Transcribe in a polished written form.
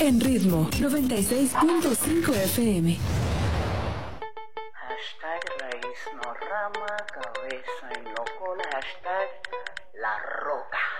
En Ritmo 96.5 FM. Hashtag raíz, no rama, cabeza y